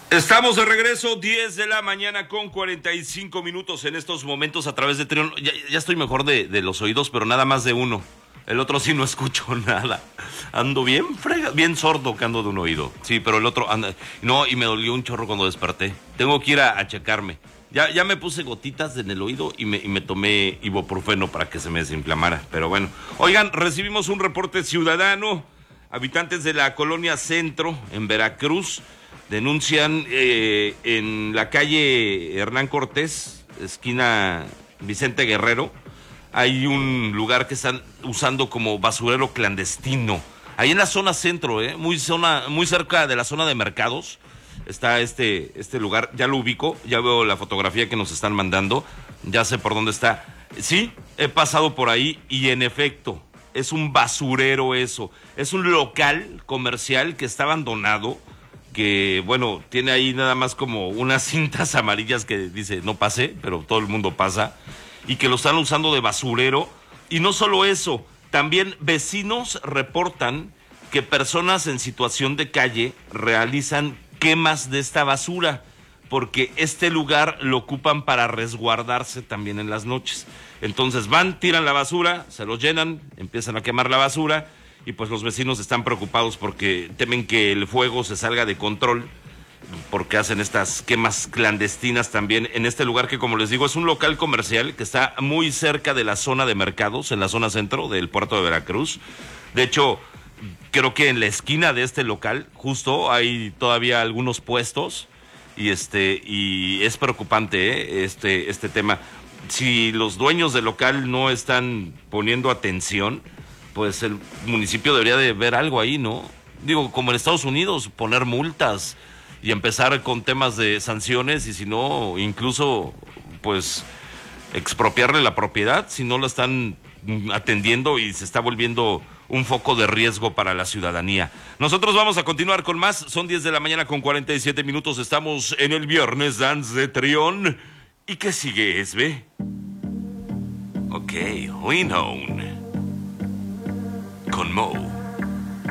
Estamos de regreso, 10 de la mañana con 45 minutos en estos momentos a través de Trión. Ya estoy mejor de los oídos, pero nada más de uno. El otro sí no escucho nada. Ando bien bien sordo que ando de un oído. Sí, pero el otro anda. No, y me dolió un chorro cuando desperté. Tengo que ir a checarme. Ya me puse gotitas en el oído y me tomé ibuprofeno para que se me desinflamara. Pero bueno, oigan, recibimos un reporte ciudadano. Habitantes de la colonia Centro, en Veracruz, denuncian en la calle Hernán Cortés, esquina Vicente Guerrero, hay un lugar que están usando como basurero clandestino. Ahí en la zona centro, muy cerca de la zona de mercados, está este lugar. Ya lo ubico, ya veo la fotografía que nos están mandando, ya sé por dónde está. Sí, he pasado por ahí y en efecto, es un basurero eso. Es un local comercial que está abandonado, que, bueno, tiene ahí nada más como unas cintas amarillas que dice no pase, pero todo el mundo pasa, y que lo están usando de basurero. Y no solo eso, también vecinos reportan que personas en situación de calle realizan quemas de esta basura, porque este lugar lo ocupan para resguardarse también en las noches. Entonces van, tiran la basura, se lo llenan, empiezan a quemar la basura, y pues los vecinos están preocupados porque temen que el fuego se salga de control, porque hacen estas quemas clandestinas también en este lugar que, como les digo, es un local comercial que está muy cerca de la zona de mercados, en la zona centro del puerto de Veracruz. De hecho, creo que en la esquina de este local justo hay todavía algunos puestos, y es preocupante, este tema. Si los dueños del local no están poniendo atención, pues el municipio debería de ver algo ahí, ¿no? Digo, como en Estados Unidos, poner multas y empezar con temas de sanciones, y si no, incluso, pues, expropiarle la propiedad si no la están atendiendo y se está volviendo un foco de riesgo para la ciudadanía. Nosotros vamos a continuar con más. Son 10 de la mañana con 47 minutos. Estamos en el Viernes Dance de Trión. ¿Y qué sigue, Esbe? Ok, We Known con Mo.